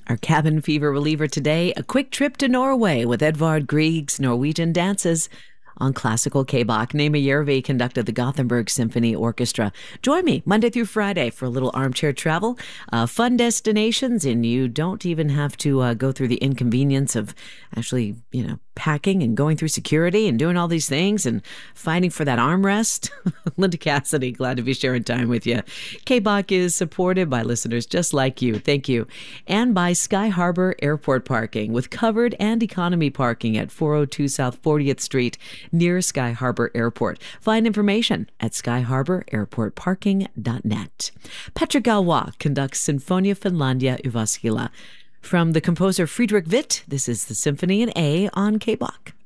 Our cabin fever reliever today, a quick trip to Norway with Edvard Grieg's Norwegian dances on Classical K-Bach. Nema Järvi conducted the Gothenburg Symphony Orchestra. Join me Monday through Friday for a little armchair travel, fun destinations, and you don't even have to go through the inconvenience of actually, packing and going through security and doing all these things and fighting for that armrest. Linda Cassidy, glad to be sharing time with you. K-Bach is supported by listeners just like you. Thank you. And by Sky Harbor Airport Parking with covered and economy parking at 402 South 40th Street near Sky Harbor Airport. Find information at skyharbor.airportparking.net. Petra Galois conducts Sinfonia Finlandia Yuvaskyla. From the composer Friedrich Witt, this is the Symphony in A on K-Bach.